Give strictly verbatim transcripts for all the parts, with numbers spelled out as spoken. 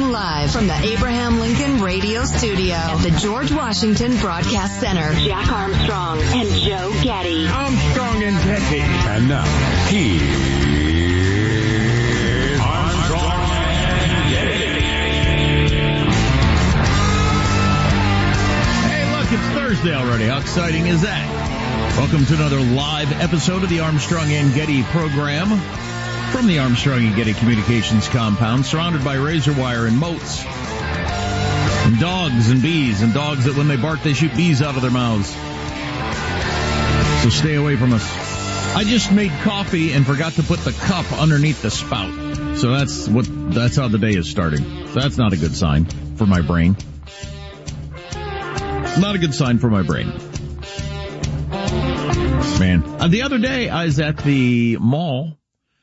live from the Abraham Lincoln Radio Studio at the George Washington Broadcast Center. Jack Armstrong and Joe Getty. Armstrong and Getty. And now, here's Armstrong and Getty. Hey, look, it's Thursday already. How exciting is that? Welcome to another live episode of the Armstrong and Getty program from the Armstrong and Getty Communications compound, surrounded by razor wire and moats, and dogs and bees, and dogs that when they bark they shoot bees out of their mouths. So stay away from us. I just made coffee and forgot to put the cup underneath the spout. So that's what that's how the day is starting. So that's not a good sign for my brain. Not a good sign for my brain. Man, uh, the other day I was at the mall.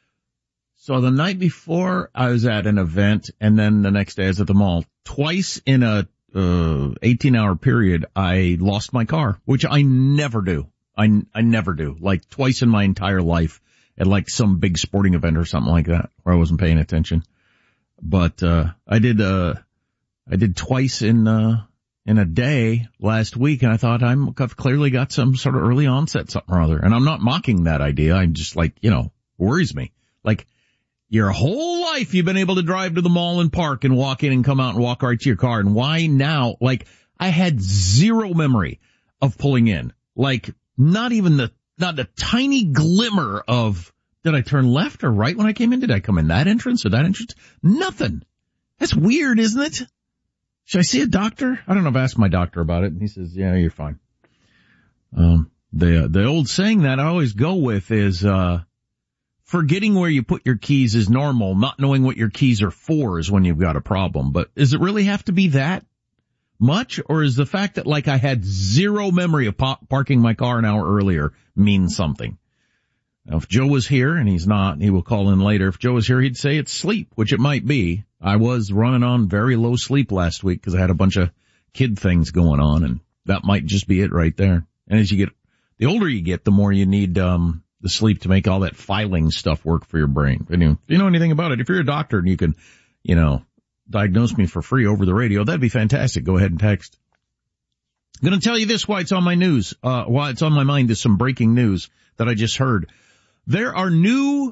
So the night before I was at an event, and then the next day I was at the mall. Twice in a uh, eighteen hour period, I lost my car, which I never do. I, I never do. Like twice in my entire life at like some big sporting event or something like that where I wasn't paying attention. But uh I did uh I did twice in uh in a day last week, and I thought I'm, I've clearly got some sort of early onset something or other. And I'm not mocking that idea. I'm just like, you know, worries me. Like, your whole life you've been able to drive to the mall and park and walk in and come out and walk right to your car. And why now? Like, I had zero memory of pulling in. Like, not even the, not a tiny glimmer of, did I turn left or right when I came in? Did I come in that entrance or that entrance? Nothing. That's weird, isn't it? Should I see a doctor? I don't know. I've asked my doctor about it, and he says, yeah, you're fine. Um, the, the old saying that I always go with is, uh, forgetting where you put your keys is normal. Not knowing what your keys are for is when you've got a problem. But does it really have to be that much? Or is the fact that, like, I had zero memory of pa- parking my car an hour earlier mean something? Now, if Joe was here, and he's not, he will call in later. If Joe was here, he'd say it's sleep, which it might be. I was running on very low sleep last week because I had a bunch of kid things going on, and that might just be it right there. And as you get, the older you get, the more you need, um, the sleep to make all that filing stuff work for your brain. If you, if you know anything about it, if you're a doctor and you can, you know, diagnose me for free over the radio, that'd be fantastic. Go ahead and text. I'm going to tell you this, why it's on my news, uh, why it's on my mind is some breaking news that I just heard. There are new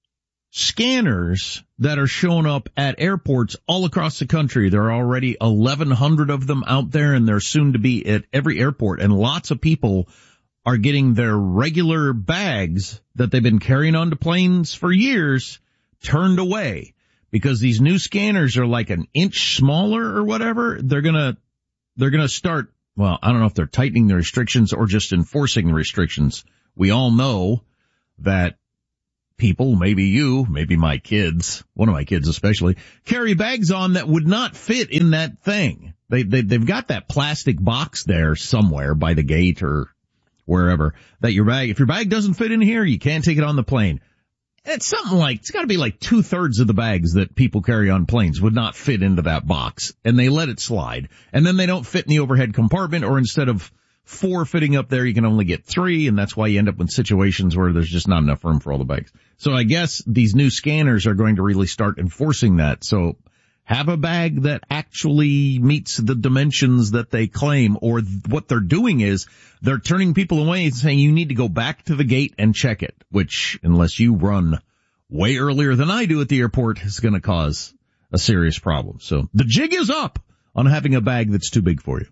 scanners that are showing up at airports all across the country. There are already eleven hundred of them out there, and they're soon to be at every airport. And lots of people are getting their regular bags that they've been carrying onto planes for years turned away because these new scanners are like an inch smaller or whatever. They're gonna, they're gonna start, well, I don't know if they're tightening the restrictions or just enforcing the restrictions. We all know that people, maybe you, maybe my kids, one of my kids especially, carry bags on that would not fit in that thing. They, they, they've got that plastic box there somewhere by the gate or wherever that your bag, if your bag doesn't fit in here, you can't take it on the plane. It's something like, it's gotta be like two thirds of the bags that people carry on planes would not fit into that box, and they let it slide. And then they don't fit in the overhead compartment, or instead of four fitting up there, you can only get three, and that's why you end up in situations where there's just not enough room for all the bags. So I guess these new scanners are going to really start enforcing that. So have a bag that actually meets the dimensions that they claim, or th- what they're doing is they're turning people away and saying you need to go back to the gate and check it, which, unless you run way earlier than I do at the airport, is going to cause a serious problem. So the jig is up on having a bag that's too big for you.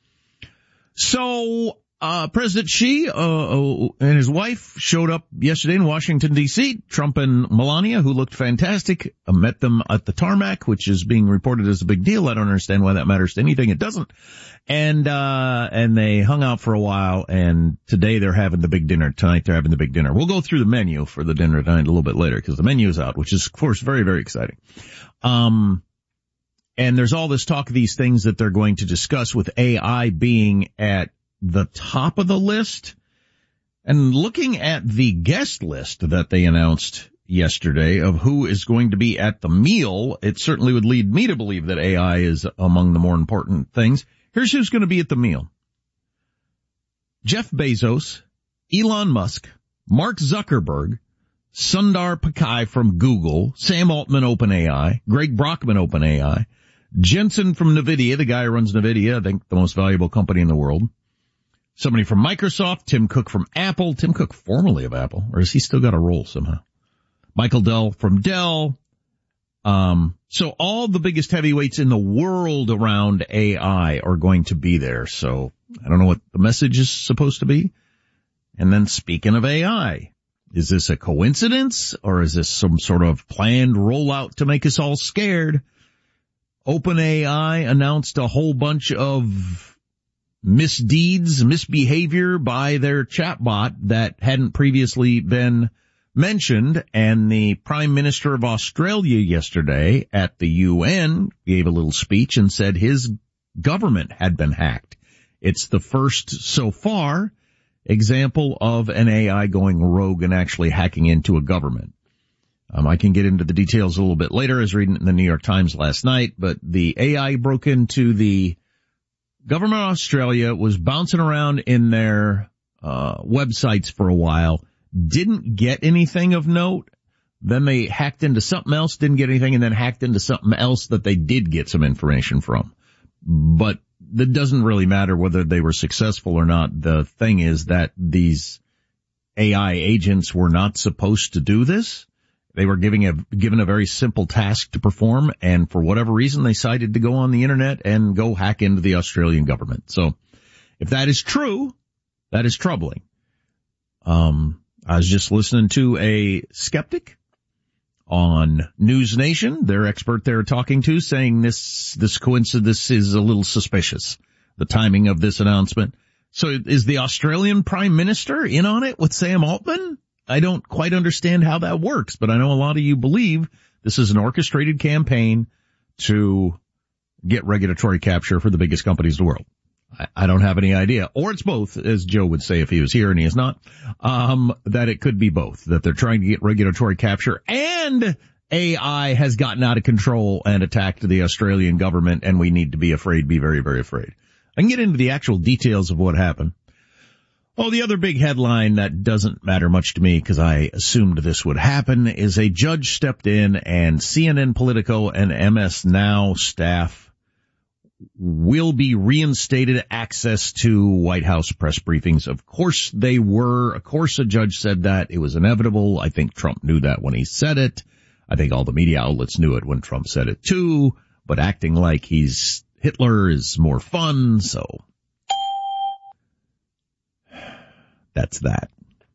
So, uh, President Xi, uh, uh, and his wife showed up yesterday in Washington, D C Trump and Melania, who looked fantastic, uh, met them at the tarmac, which is being reported as a big deal. I don't understand why that matters to anything. It doesn't. And, uh, and they hung out for a while, and today they're having the big dinner. Tonight they're having the big dinner. We'll go through the menu for the dinner tonight a little bit later, because the menu is out, which is, of course, very, very exciting. Um, And there's all this talk of these things that they're going to discuss, with A I being at the top of the list. And looking at the guest list that they announced yesterday of who is going to be at the meal, it certainly would lead me to believe that A I is among the more important things. Here's who's going to be at the meal: Jeff Bezos, Elon Musk, Mark Zuckerberg, Sundar Pichai from Google, Sam Altman OpenAI, Greg Brockman OpenAI, Jensen from NVIDIA, the guy who runs NVIDIA, I think the most valuable company in the world. Somebody from Microsoft, Tim Cook from Apple, Tim Cook formerly of Apple, or has he still got a role somehow? Michael Dell from Dell. Um, so all the biggest heavyweights in the world around A I are going to be there. So I don't know what the message is supposed to be. And then speaking of A I, is this a coincidence or is this some sort of planned rollout to make us all scared? OpenAI announced a whole bunch of misdeeds, misbehavior by their chatbot that hadn't previously been mentioned, and the Prime Minister of Australia yesterday at the U N gave a little speech and said his government had been hacked. It's the first so far example of an A I going rogue and actually hacking into a government. Um, I can get into the details a little bit later. I was reading it in the New York Times last night, but the A I broke into the government of Australia, was bouncing around in their uh websites for a while, didn't get anything of note. Then they hacked into something else, didn't get anything, and then hacked into something else that they did get some information from. But that doesn't really matter whether they were successful or not. The thing is that these A I agents were not supposed to do this. They were giving a, given a very simple task to perform, and for whatever reason, they decided to go on the internet and go hack into the Australian government. So if that is true, that is troubling. Um, I was just listening to a skeptic on News Nation, their expert they're talking to, saying this, this coincidence is a little suspicious, the timing of this announcement. So is the Australian Prime Minister in on it with Sam Altman? I don't quite understand how that works, but I know a lot of you believe this is an orchestrated campaign to get regulatory capture for the biggest companies in the world. I, I don't have any idea. Or it's both, as Joe would say if he was here and he is not, um, that it could be both, that they're trying to get regulatory capture and A I has gotten out of control and attacked the Australian government, and we need to be afraid, be very, very afraid. I can get into the actual details of what happened. Oh, the other big headline that doesn't matter much to me because I assumed this would happen is a judge stepped in and C N N, Politico, and M S Now staff will be reinstated access to White House press briefings. Of course they were. Of course a judge said that. It was inevitable. I think Trump knew that when he said it. I think all the media outlets knew it when Trump said it too. But acting like he's Hitler is more fun, so that's that.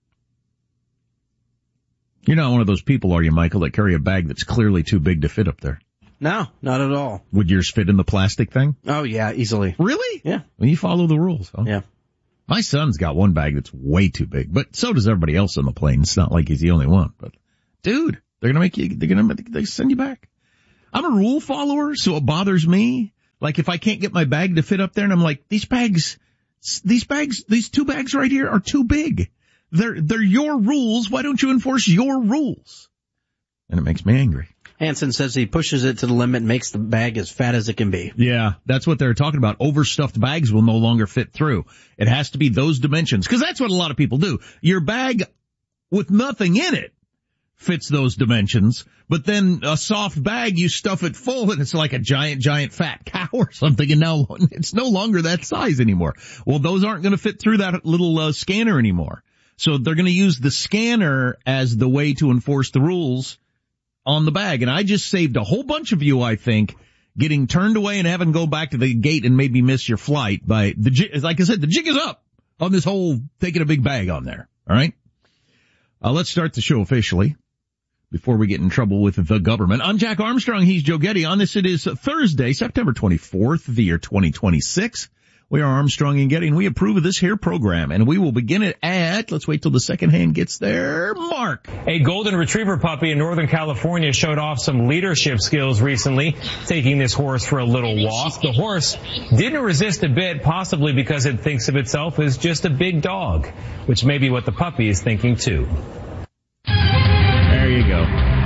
You're not one of those people, are you, Michael, that carry a bag that's clearly too big to fit up there? No, not at all. Would yours fit in the plastic thing? Oh, yeah, easily. Really? Yeah. Well, you follow the rules, huh? Yeah. My son's got one bag that's way too big, but so does everybody else on the plane. It's not like he's the only one, but dude, they're gonna make you, they're gonna they send you back. I'm a rule follower, so it bothers me. Like if I can't get my bag to fit up there and I'm like, these bags, these bags, these two bags right here are too big. They're, they're your rules. Why don't you enforce your rules? And it makes me angry. Hansen says he pushes it to the limit and makes the bag as fat as it can be. Yeah, that's what they're talking about. Overstuffed bags will no longer fit through. It has to be those dimensions, because that's what a lot of people do. Your bag with nothing in it fits those dimensions, but then a soft bag, you stuff it full and it's like a giant, giant fat cow or something, and now it's no longer that size anymore. Well, those aren't going to fit through that little uh, scanner anymore. So they're going to use the scanner as the way to enforce the rules on the bag. And I just saved a whole bunch of you, I think, getting turned away and having to go back to the gate and maybe miss your flight by the, like I said, the jig is up on this whole taking a big bag on there. All right. Uh, let's start the show officially before we get in trouble with the government. I'm Jack Armstrong. He's Joe Getty. On this, it is Thursday, September twenty-fourth, the year twenty twenty-six. We are Armstrong and Getty, and we approve of this here program. And we will begin it at, let's wait till the second hand gets there, Mark. A golden retriever puppy in Northern California showed off some leadership skills recently, taking this horse for a little walk. The horse didn't resist a bit, possibly because it thinks of itself as just a big dog, which may be what the puppy is thinking too. There you go.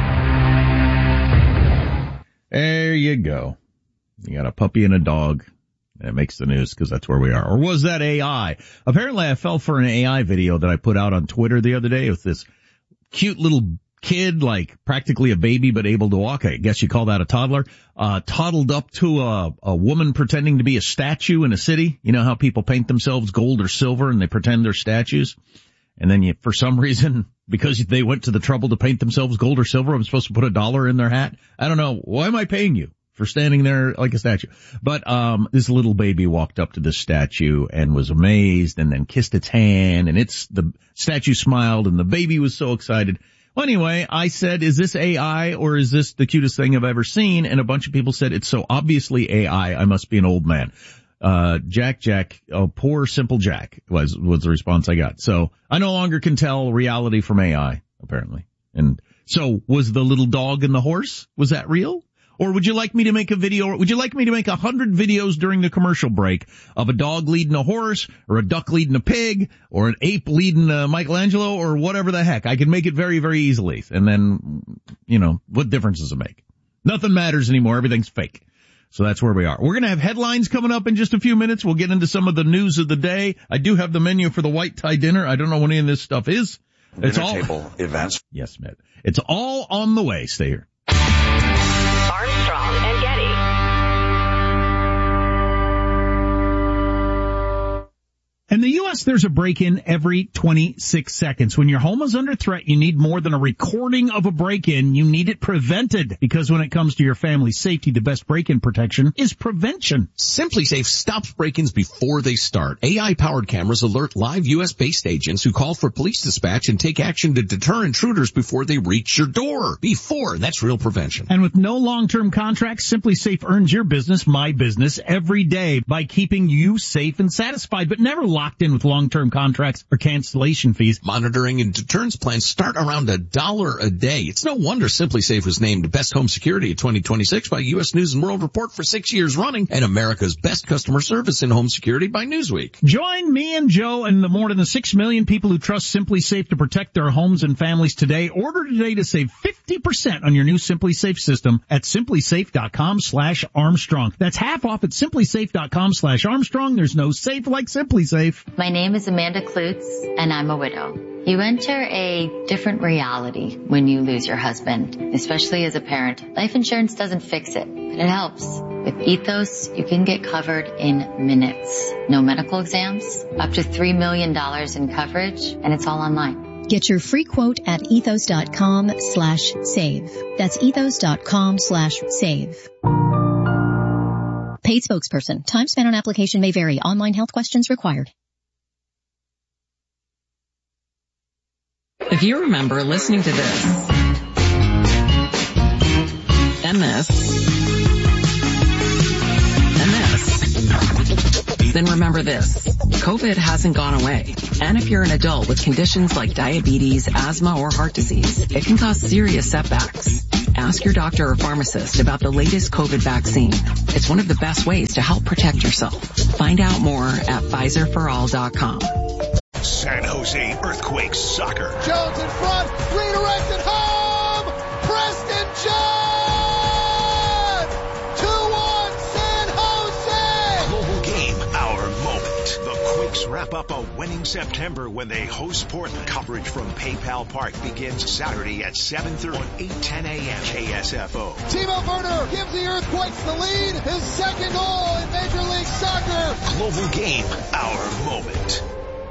There you go. You got a puppy and a dog. And it makes the news because that's where we are. Or was that A I? Apparently I fell for an A I video that I put out on Twitter the other day with this cute little kid, like practically a baby but able to walk, I guess you call that a toddler, uh, toddled up to a, a woman pretending to be a statue in a city. You know how people paint themselves gold or silver and they pretend they're statues? And then you, for some reason, because they went to the trouble to paint themselves gold or silver, I'm supposed to put a dollar in their hat? I don't know. Why am I paying you for standing there like a statue? But um this little baby walked up to the statue and was amazed and then kissed its hand, and it's the statue smiled and the baby was so excited. Well, anyway, I said, is this A I or is this the cutest thing I've ever seen? And a bunch of people said, it's so obviously A I, I must be an old man. Uh, Jack, Jack, oh, poor simple Jack was, was the response I got. So I no longer can tell reality from A I, apparently. And so was the little dog and the horse? Was that real? Or would you like me to make a video, would you like me to make a hundred videos during the commercial break of a dog leading a horse, or a duck leading a pig, or an ape leading uh, Michelangelo, or whatever the heck? I can make it very, very easily. And then, you know, what difference does it make? Nothing matters anymore. Everything's fake. So that's where we are. We're going to have headlines coming up in just a few minutes. We'll get into some of the news of the day. I do have the menu for the white tie dinner. I don't know what any of this stuff is. It's dinner all table events. Yes, Mitt. It's all on the way. Stay here. Armstrong and Getty. In the U S, there's a break-in every twenty-six seconds. When your home is under threat, you need more than a recording of a break-in. You need it prevented. Because when it comes to your family's safety, the best break-in protection is prevention. SimpliSafe stops break-ins before they start. A I-powered cameras alert live U S-based agents who call for police dispatch and take action to deter intruders before they reach your door. Before, that's real prevention. And with no long-term contracts, SimpliSafe earns your business, my business, every day by keeping you safe and satisfied, but never locked in with long-term contracts or cancellation fees. Monitoring and deterrence plans start around a dollar a day. It's no wonder SimpliSafe was named Best Home Security of twenty twenty-six by U S News and World Report for six years running, and America's Best Customer Service in Home Security by Newsweek. Join me and Joe and the more than the six million people who trust SimpliSafe to protect their homes and families today. Order today to save fifty percent on your new SimpliSafe system at SimpliSafe.com slash Armstrong. That's half off at SimpliSafe.com slash Armstrong. There's no safe like SimpliSafe. My name is Amanda Klutz, and I'm a widow. You enter a different reality when you lose your husband, especially as a parent. Life insurance doesn't fix it, but it helps. With Ethos, you can get covered in minutes. No medical exams, up to three million dollars in coverage, and it's all online. Get your free quote at ethos.com slash save. That's ethos.com slash save. Paid spokesperson. Time spent on application may vary. Online health questions required. If you remember listening to this and this and this, then remember this. COVID hasn't gone away. And if you're an adult with conditions like diabetes, asthma, or heart disease, it can cause serious setbacks. Ask your doctor or pharmacist about the latest COVID vaccine. It's one of the best ways to help protect yourself. Find out more at Pfizer for all dot com. San Jose Earthquakes soccer. Jones in front, redirected home! Preston John! two one San Jose! Global game, our moment. The Quakes wrap up a winning September when they host Portland. Coverage from PayPal Park begins Saturday at seven thirty on eight ten a.m. K S F O. Timo Werner gives the Earthquakes the lead. His second goal in Major League Soccer. Global game, our moment.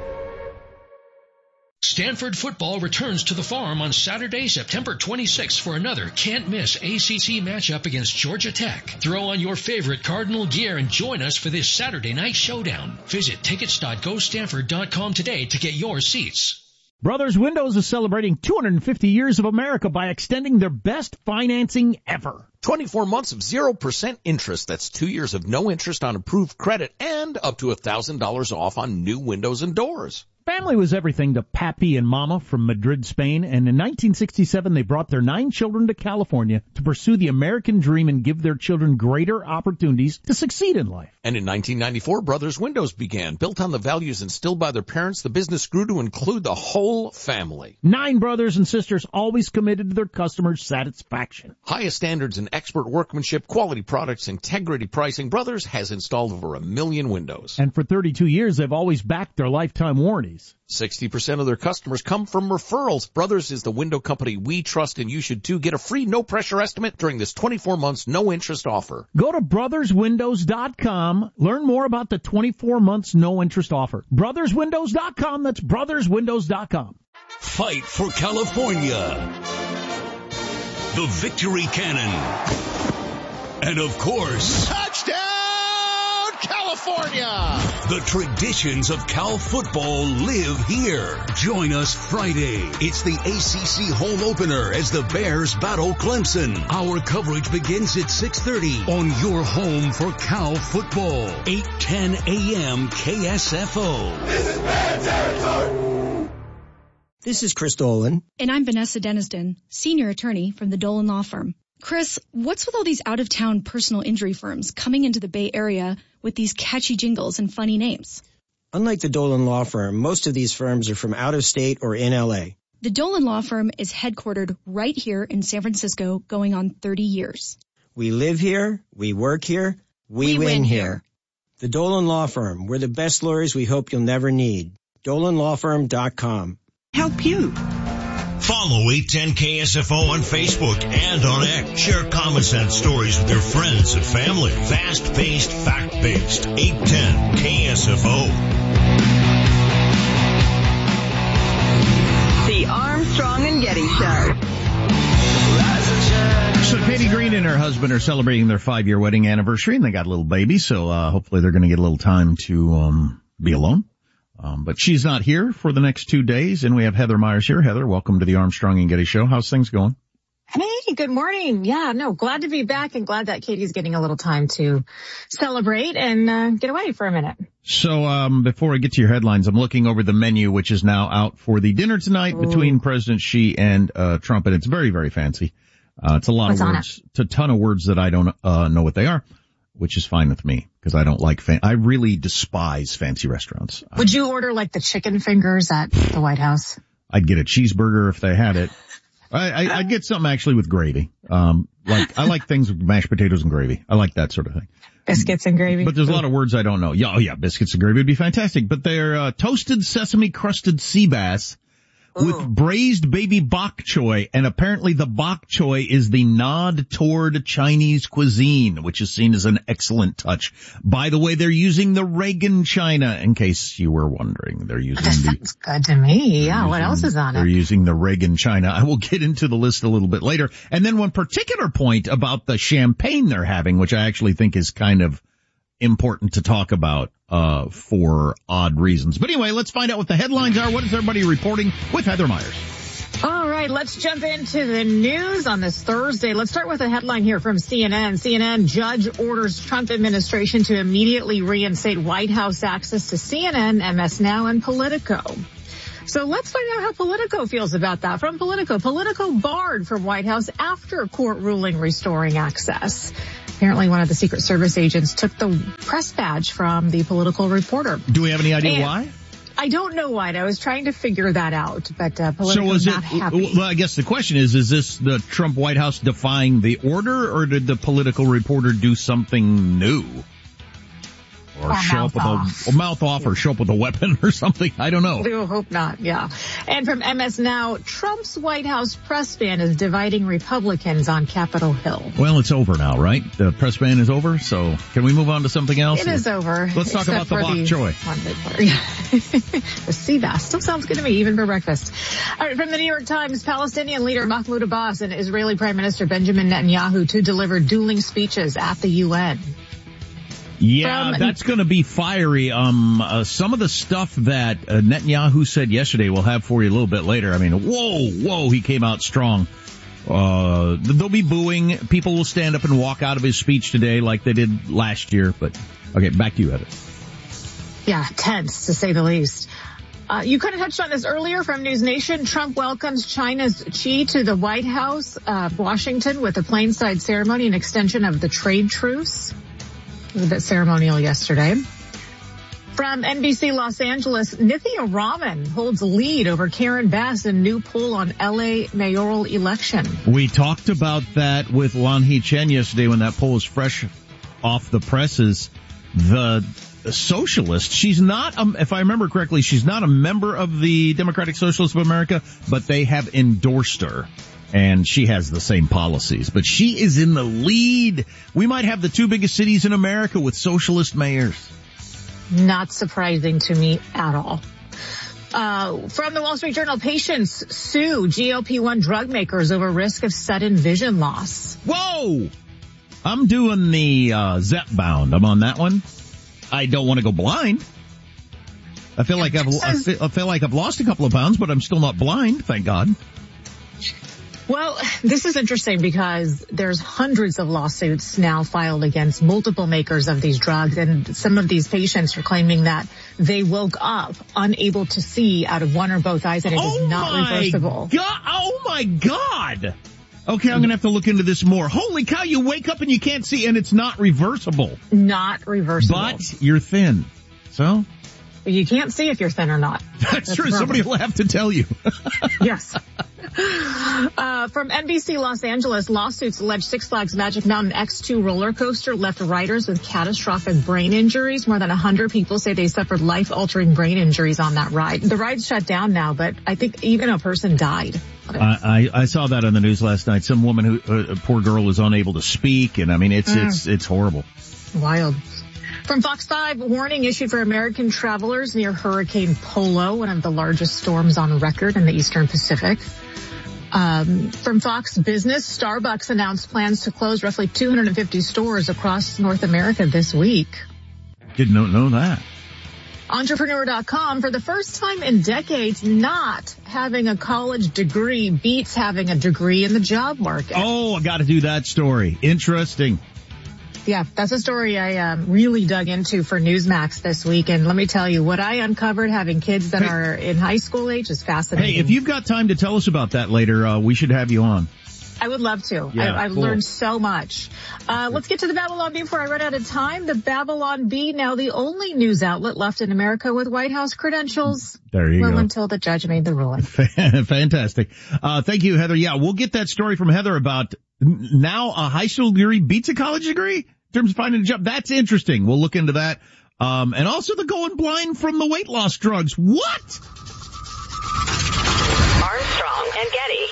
Stanford football returns to the Farm on Saturday, September twenty-sixth for another can't-miss A C C matchup against Georgia Tech. Throw on your favorite Cardinal gear and join us for this Saturday night showdown. Visit tickets dot go stanford dot com today to get your seats. Brothers Windows is celebrating two hundred fifty years of America by extending their best financing ever. twenty-four months of zero percent interest. That's two years of no interest on approved credit and up to one thousand dollars off on new windows and doors. Family was everything to Pappy and Mama from Madrid, Spain, and in nineteen sixty-seven they brought their nine children to California to pursue the American dream and give their children greater opportunities to succeed in life. And in nineteen ninety-four, Brothers Windows began. Built on the values instilled by their parents, the business grew to include the whole family. Nine brothers and sisters always committed to their customers' satisfaction. Highest standards in expert workmanship, quality products, integrity pricing. Brothers has installed over a million windows. And for thirty-two years, they've always backed their lifetime warranty. please. sixty percent of their customers come from referrals. Brothers is the window company we trust, and you should too. Get a free no-pressure estimate during this twenty-four months no-interest offer. Go to brothers windows dot com. Learn more about the twenty-four months no-interest offer. brothers windows dot com. That's brothers windows dot com. Fight for California. The Victory Cannon. And of course, touchdown California! The traditions of Cal football live here. Join us Friday. It's the A C C home opener as the Bears battle Clemson. Our coverage begins at six thirty on your home for Cal football. eight ten a.m. K S F O. This is Bear territory! This is Chris Dolan. And I'm Vanessa Deniston, senior attorney from the Dolan Law Firm. Chris, what's with all these out-of-town personal injury firms coming into the Bay Area with these catchy jingles and funny names? Unlike the Dolan Law Firm, most of these firms are from out of state or in L A. The Dolan Law Firm is headquartered right here in San Francisco, going on thirty years. We live here, we work here, we, we win, win here. here. The Dolan Law Firm, we're the best lawyers we hope you'll never need. dolan law firm dot com. Help you. Follow eight ten K S F O on Facebook and on X. Share common sense stories with your friends and family. Fast-paced, fact-based. eight ten K S F O. The Armstrong and Getty Show. So Katie Green and her husband are celebrating their five-year wedding anniversary, and they got a little baby, so uh hopefully they're going to get a little time to um be alone. Um, but she's not here for the next two days, and we have Heather Myers here. Heather, welcome to the Armstrong and Getty Show. How's things going? Hey, good morning. Yeah, no, glad to be back and glad that Katie's getting a little time to celebrate and uh, get away for a minute. So um before I get to your headlines, I'm looking over the menu, which is now out for the dinner tonight Ooh. between President Xi and uh Trump, and it's very, very fancy. Uh It's a lot What's of words. It's a ton of words that I don't uh know what they are, which is fine with me because I don't like fan- I really despise fancy restaurants. Would you order like the chicken fingers at the White House? I'd get a cheeseburger if they had it. I, I, I'd get something actually with gravy. Um, like I like things with mashed potatoes and gravy. I like that sort of thing. Biscuits and gravy. But there's a lot of words I don't know. Yeah, oh yeah, biscuits and gravy would be fantastic. But they're uh, toasted sesame crusted sea bass with braised baby bok choy, and apparently the bok choy is the nod toward Chinese cuisine, which is seen as an excellent touch. By the way, they're using the Reagan china, in case you were wondering. They're using that the... sounds good to me. Yeah, using, what else is on they're it? They're using the Reagan china. I will get into the list a little bit later. And then one particular point about the champagne they're having, which I actually think is kind of important to talk about uh for odd reasons. But anyway, let's find out what the headlines are. What is everybody reporting with Heather Myers? All right, let's jump into the news on this Thursday. Let's start with a headline here from C N N. C N N judge orders Trump administration to immediately reinstate White House access to C N N, M S Now, and Politico. So let's find out how Politico feels about that. From Politico, Politico barred from White House after court ruling restoring access. Apparently one of the Secret Service agents took the press badge from the Political reporter. Do we have any idea and why? I don't know why. I was trying to figure that out, but uh, Politico's so is not it, happy. Well, I guess the question is, is this the Trump White House defying the order, or did the Political reporter do something new? Or, or show up with off. a or mouth off, or show up with a weapon or something. I don't know. We will hope not. Yeah. And from M S Now, Trump's White House press ban is dividing Republicans on Capitol Hill. Well, it's over now, right? The press ban is over. So can we move on to something else? It is over. Let's talk about the bok choy. The sea bass still sounds good to me, even for breakfast. All right. From the New York Times, Palestinian leader Mahmoud Abbas and Israeli Prime Minister Benjamin Netanyahu to deliver dueling speeches at the U N. Yeah, From, that's going to be fiery. Um, uh, some of the stuff that uh, Netanyahu said yesterday we'll have for you a little bit later. I mean, whoa, whoa, he came out strong. Uh, they'll be booing. People will stand up and walk out of his speech today like they did last year. But, okay, back to you, Heather. Yeah, tense, to say the least. Uh, you kind of touched on this earlier from News Nation. Trump welcomes China's Xi to the White House, uh, Washington, with a plainside ceremony, an extension of the trade truce. It was a bit ceremonial yesterday. From N B C Los Angeles, Nithya Raman holds lead over Karen Bass in new poll on L A mayoral election. We talked about that with Lan Hee Chen yesterday when that poll was fresh off the presses. The a socialist. She's not, um, if I remember correctly, she's not a member of the Democratic Socialists of America, but they have endorsed her. And she has the same policies. But she is in the lead. We might have the two biggest cities in America with socialist mayors. Not surprising to me at all. Uh, from the Wall Street Journal, patients sue G L P one drug makers over risk of sudden vision loss. Whoa! I'm doing the uh, Zepbound. I'm on that one. I don't want to go blind. I feel like I've I feel, I feel like I've lost a couple of pounds, but I'm still not blind, thank God. Well, this is interesting because there's hundreds of lawsuits now filed against multiple makers of these drugs, and some of these patients are claiming that they woke up unable to see out of one or both eyes, and it oh is not reversible. God. Oh my God! Okay, I'm gonna have to look into this more. Holy cow, you wake up and you can't see, and it's not reversible. Not reversible. But you're thin, so? You can't see if you're thin or not. That's, That's true. Somebody will have to tell you. Yes. Uh, from N B C Los Angeles, lawsuits allege Six Flags Magic Mountain X two roller coaster left riders with catastrophic brain injuries. More than one hundred people say they suffered life-altering brain injuries on that ride. The ride's shut down now, but I think even a person died. I, I, I saw that on the news last night. Some woman who, uh, a poor girl, was unable to speak, and I mean, it's mm. it's it's horrible. Wild. From Fox five, warning issued for American travelers near Hurricane Polo, one of the largest storms on record in the Eastern Pacific. Um, from Fox Business, Starbucks announced plans to close roughly two hundred fifty stores across North America this week. Didn't know, know that. Entrepreneur dot com, for the first time in decades, not having a college degree beats having a degree in the job market. Oh, I got to do that story. Interesting. Yeah, that's a story I um, really dug into for Newsmax this week. And let me tell you, what I uncovered having kids that hey, are in high school age is fascinating. Hey, if you've got time to tell us about that later, uh, we should have you on. I would love to. Yeah, I, I've cool. learned so much. Uh, let's get to the Babylon Bee before I run out of time. The Babylon Bee, now the only news outlet left in America with White House credentials. There you well, go. Until the judge made the ruling. Fantastic. Uh, thank you, Heather. Yeah, we'll get that story from Heather about now a high school degree beats a college degree in terms of finding a job. That's interesting. We'll look into that. Um, and also the going blind from the weight loss drugs. What? Armstrong and Getty.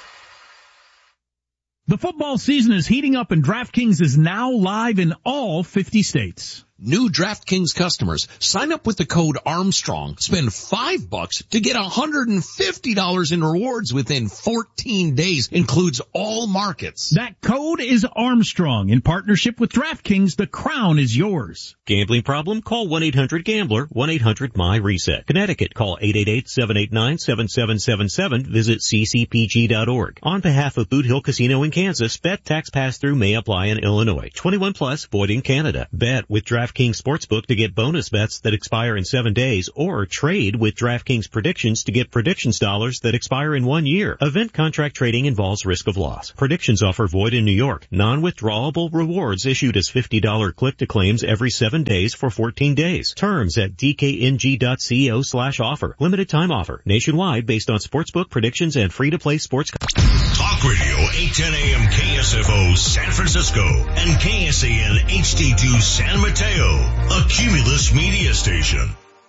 The football season is heating up and DraftKings is now live in all fifty states. New DraftKings customers, sign up with the code Armstrong. Spend five bucks to get one hundred fifty dollars in rewards within fourteen days. Includes all markets. That code is Armstrong. In partnership with DraftKings, the crown is yours. Gambling problem? Call one eight hundred gambler, one eight hundred M Y reset. Connecticut, call eight eight eight, seven eight nine, seven seven seven seven. Visit c c p g dot org. On behalf of Boot Hill Casino in Kansas, bet tax pass-through may apply in Illinois. twenty-one plus, void in Canada. Bet with DraftKings Sportsbook to get bonus bets that expire in seven days, or trade with DraftKings Predictions to get predictions dollars that expire in one year. Event contract trading involves risk of loss. Predictions offer void in New York. Non-withdrawable rewards issued as fifty dollars click-to-claims every seven days for fourteen days. Terms at d k n g dot co slash offer. Limited time offer. Nationwide based on Sportsbook predictions and free-to-play sports. Talk Radio eight ten A M K S F O San Francisco and K S A N H D two San Mateo. A Cumulus media station.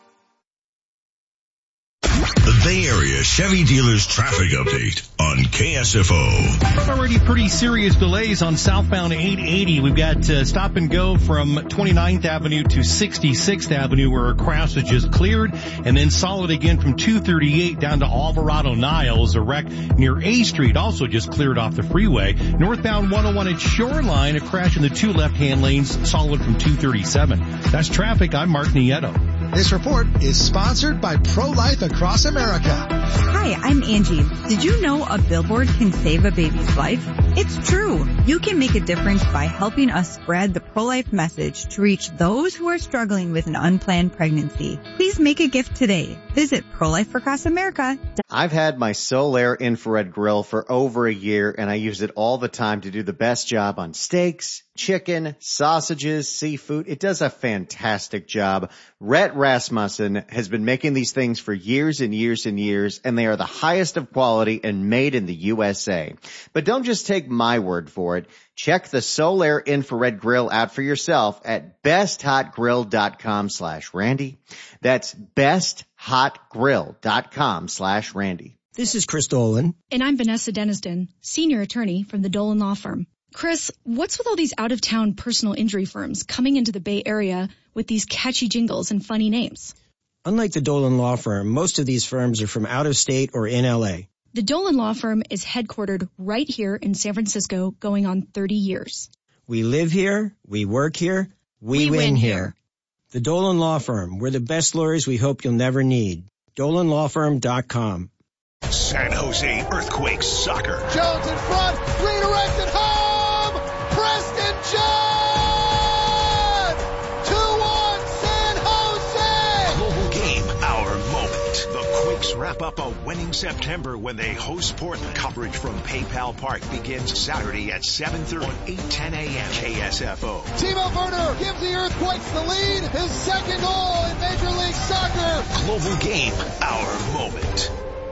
The Bay Area Chevy Dealers traffic update on K S F O. Already pretty serious delays on southbound eight eighty. We've got uh, stop and go from twenty-ninth Avenue to sixty-sixth Avenue where a crash is just cleared, and then solid again from two thirty-eight down to Alvarado Niles. A wreck near A Street also just cleared off the freeway. Northbound one oh one at Shoreline, a crash in the two left-hand lanes, solid from two thirty-seven. That's traffic. I'm Mark Nieto. This report is sponsored by Pro-Life Across America. Hi, I'm Angie. Did you know a billboard can save a baby's life? It's true. You can make a difference by helping us spread the pro-life message to reach those who are struggling with an unplanned pregnancy. Please make a gift today. Visit pro life across america. I've had my Solaire infrared grill for over a year, and I use it all the time to do the best job on steaks, chicken, sausages, seafood. It does a fantastic job. Rhett Rasmussen has been making these things for years and years and years, and they are the highest of quality and made in the U S A. But don't just take my word for it. Check the Solaire Infrared Grill out for yourself at besthotgrill.com slash Randy. That's besthotgrill.com slash Randy. This is Chris Dolan. And I'm Vanessa Deniston, senior attorney from the Dolan Law Firm. Chris, what's with all these out-of-town personal injury firms coming into the Bay Area with these catchy jingles and funny names? Unlike the Dolan Law Firm, most of these firms are from out of state or in L A. The Dolan Law Firm is headquartered right here in San Francisco, going on thirty years. We live here, we work here, we, we win, win here. here. The Dolan Law Firm, we're the best lawyers we hope you'll never need. dolan law firm dot com. San Jose Earthquakes soccer. Jones in front, redirected home! Preston John! two one San Jose! Global game, our moment. The Quakes wrap up a winning September when they host Portland. Coverage from PayPal Park begins Saturday at seven thirty on eight ten a.m. K S F O. Timo Werner gives the Earthquakes the lead. His second goal in Major League Soccer. Global game, our moment.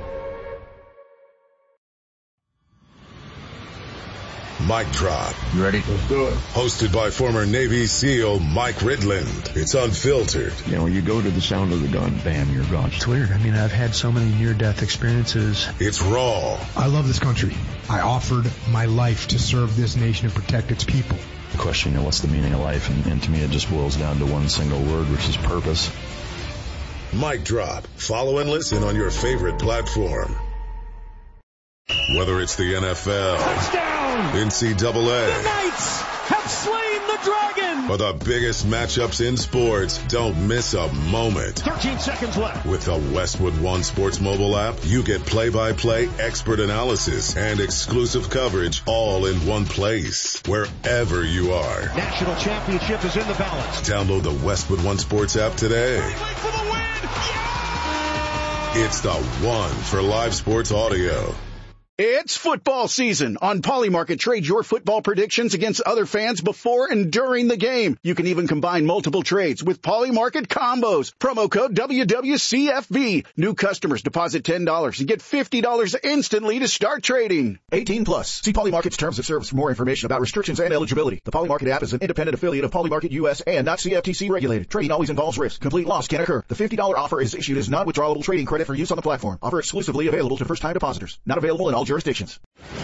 Mic Drop. You ready? Let's do it. Hosted by former Navy SEAL Mike Ridland. It's unfiltered. You know, you go to the sound of the gun, bam, you're gone. It's weird. I mean, I've had so many near-death experiences. It's raw. I love this country. I offered my life to serve this nation and protect its people. The question, you know, what's the meaning of life? And, and to me, it just boils down to one single word, which is purpose. Mic Drop. Follow and listen on your favorite platform. Whether it's the N F L, touchdown, N C double A, the Knights have slain the dragon, or the biggest matchups in sports, don't miss a moment. thirteen seconds left. With the Westwood One Sports mobile app, you get play-by-play expert analysis and exclusive coverage all in one place, wherever you are. National championship is in the balance. Download the Westwood One Sports app today. Wait for the win. Yeah! It's the one for live sports audio. It's football season. On Polymarket, trade your football predictions against other fans before and during the game. You can even combine multiple trades with Polymarket combos. Promo code W W C F B. New customers deposit ten dollars and get fifty dollars instantly to start trading. eighteen plus. See Polymarket's terms of service for more information about restrictions and eligibility. The Polymarket app is an independent affiliate of Polymarket U S and not C F T C regulated. Trading always involves risk. Complete loss can occur. The fifty dollars offer is issued as non-withdrawable trading credit for use on the platform. Offer exclusively available to first-time depositors. Not available in all jurisdictions.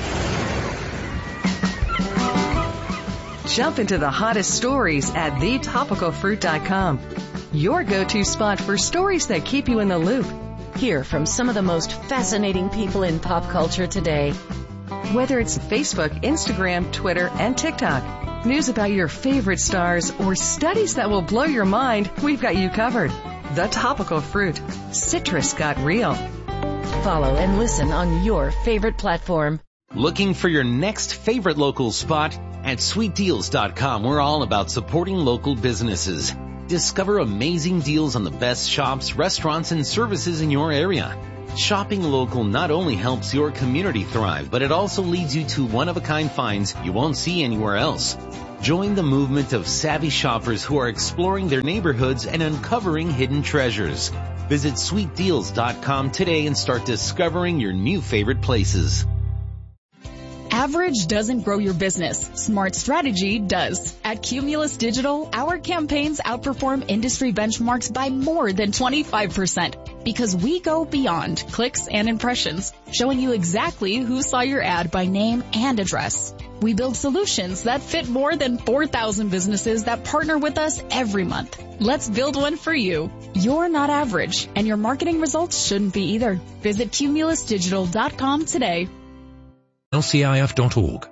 Jump into the hottest stories at the topical fruit dot com. Your go-to spot for stories that keep you in the loop. Hear from some of the most fascinating people in pop culture today. Whether it's Facebook, Instagram, Twitter, and TikTok, news about your favorite stars, or studies that will blow your mind, we've got you covered. The Topical Fruit. Citrus got real. Follow and listen on your favorite platform. Looking for your next favorite local spot? At sweet deals dot com, we're all about supporting local businesses. Discover amazing deals on the best shops, restaurants, and services in your area. Shopping local not only helps your community thrive, but it also leads you to one-of-a-kind finds you won't see anywhere else. Join the movement of savvy shoppers who are exploring their neighborhoods and uncovering hidden treasures. Visit sweet deals dot com today and start discovering your new favorite places. Average doesn't grow your business. Smart strategy does. At Cumulus Digital, our campaigns outperform industry benchmarks by more than twenty-five percent because we go beyond clicks and impressions, showing you exactly who saw your ad by name and address. We build solutions that fit more than four thousand businesses that partner with us every month. Let's build one for you. You're not average, and your marketing results shouldn't be either. Visit cumulus digital dot com today. L C I F dot org.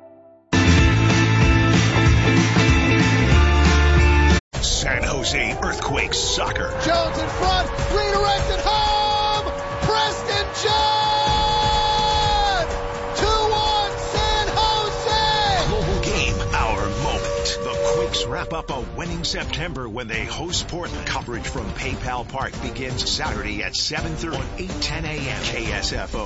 San Jose Earthquakes soccer. Jones in front, redirected home! Preston John! two one San Jose! Global game, our moment. The Quakes wrap up a winning September when they host Portland. Coverage from PayPal Park begins Saturday at seven thirty on eight ten a.m. K S F O.